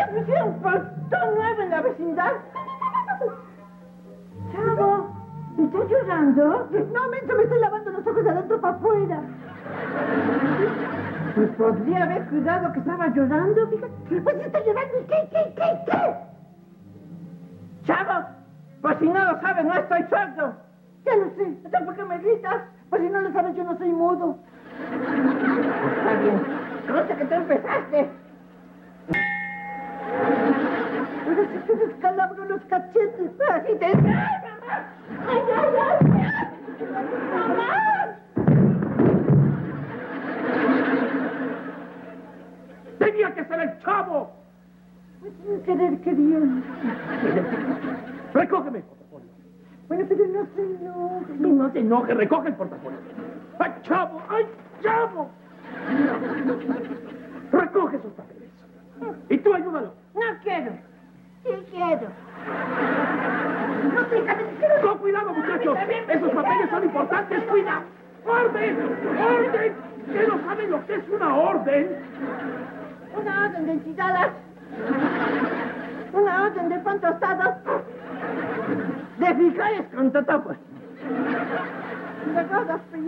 Me hicieron un portón nuevo en la vecindad. Chavo, ¿estás llorando? No, menso, me estoy lavando los ojos de adentro para afuera. Pues podría haber cuidado que estaba llorando, fíjate. Pues estoy llorando, ¿qué? Chavo, pues si no lo sabes, no estoy sordo. Ya lo sé. ¿Entonces por qué me gritas? Pues si no lo sabes, yo no soy mudo. Está bien. Conste que tú empezaste. Ahora sí te descalabro los cachetes. Así te... ¡Ay, mamá! ¡Ay! ¡Mamá! ¡Tenía que ser el Chavo! Pues sin querer queriendo. ¡Recógeme el portafolio! Bueno, pero no se enoje. No te enojes, recoge el portafolio. ¡Ay, Chavo! ¡Ay, Chavo! Recoge esos papeles. Y tú ayúdalo. No quiero. Sí quiero. No, déjame. ¡Con cuidado, muchachos! ¡Esos papeles son importantes! ¡Cuidado! ¡Orden! ¡Orden! ¿Qué no saben lo que es una orden? Una orden de enchiladas. Una orden de pan tostado. De frijoles con totopos. De cosas